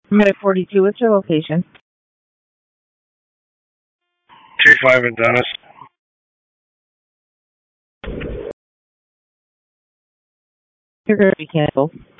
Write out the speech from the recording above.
I'm at 42. What's your location? 25 in Dennis. You're going to be canceled.